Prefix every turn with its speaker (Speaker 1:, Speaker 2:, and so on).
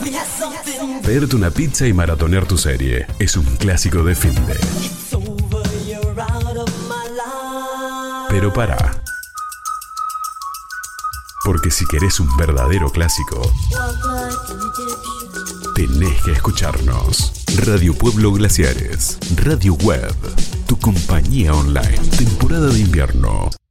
Speaker 1: Pedirte una pizza y maratonear tu serie es un clásico de finde. Pero pará. Porque si querés un verdadero clásico, tenés que escucharnos. Radio Pueblo Glaciares, Radio Web, tu compañía online, temporada de invierno.